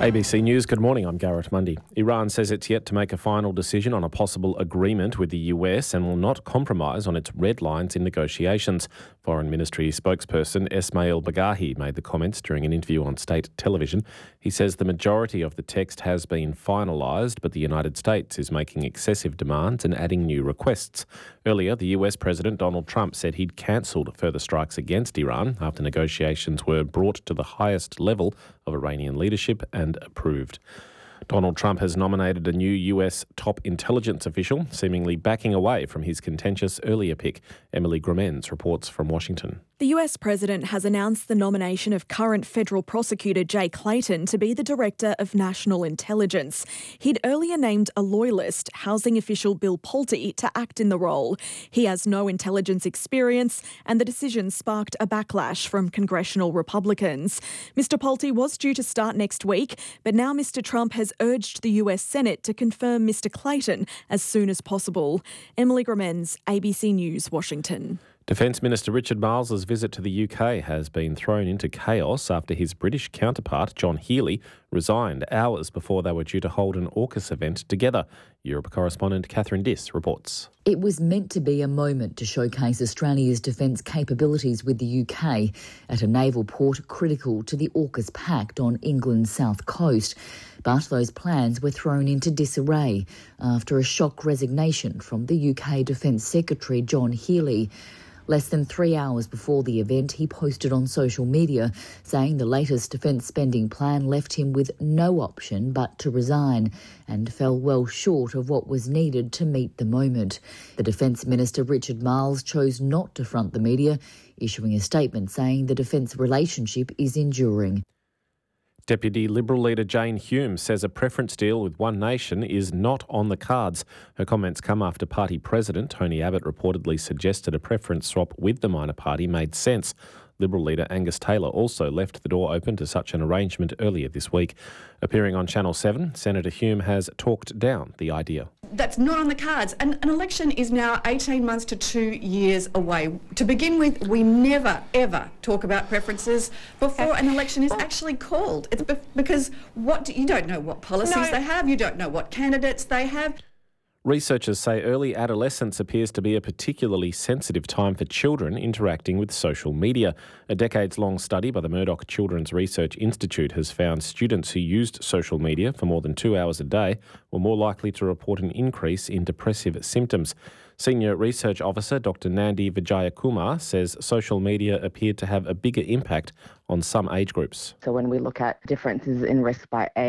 ABC News, good morning, I'm Garrett Mundy. Iran says it's yet to make a final decision on a possible agreement with the US and will not compromise on its red lines in negotiations. Foreign Ministry spokesperson Esmail Bagahi made the comments during an interview on state television. He says the majority of the text has been finalised, but the United States is making excessive demands and adding new requests. Earlier, the US President Donald Trump said he'd cancelled further strikes against Iran after negotiations were brought to the highest level of Iranian leadership and approved. Donald Trump has nominated a new US top intelligence official, seemingly backing away from his contentious earlier pick. Emily Gromens reports from Washington. The US President has announced the nomination of current federal prosecutor Jay Clayton to be the Director of National Intelligence. He'd earlier named a loyalist, housing official Bill Pulte, to act in the role. He has no intelligence experience, and the decision sparked a backlash from congressional Republicans. Mr. Pulte was due to start next week, but now Mr. Trump has urged the US Senate to confirm Mr. Clayton as soon as possible. Emily Gromens, ABC News, Washington. Defence Minister Richard Marles's visit to the UK has been thrown into chaos after his British counterpart, John Healey, resigned hours before they were due to hold an AUKUS event together. Europe correspondent Catherine Diss reports. It was meant to be a moment to showcase Australia's defence capabilities with the UK at a naval port critical to the AUKUS pact on England's south coast. But those plans were thrown into disarray after a shock resignation from the UK Defence Secretary John Healey. Less than 3 hours before the event, he posted on social media saying the latest defence spending plan left him with no option but to resign and fell well short of what was needed to meet the moment. The Defence Minister Richard Marles chose not to front the media, issuing a statement saying the defence relationship is enduring. Deputy Liberal leader Jane Hume says a preference deal with One Nation is not on the cards. Her comments come after party president Tony Abbott reportedly suggested a preference swap with the minor party made sense. Liberal leader Angus Taylor also left the door open to such an arrangement earlier this week. Appearing on Channel 7, Senator Hume has talked down the idea. That's not on the cards. An election is now 18 months to 2 years away. To begin with, we never, ever talk about preferences before an election is actually called. It's because you don't know what policies they have, you don't know what candidates they have. Researchers say early adolescence appears to be a particularly sensitive time for children interacting with social media. A decades-long study by the Murdoch Children's Research Institute has found students who used social media for more than 2 hours a day were more likely to report an increase in depressive symptoms. Senior Research Officer Dr. Nandi Vijayakumar says social media appeared to have a bigger impact on some age groups. So when we look at differences in risk by age,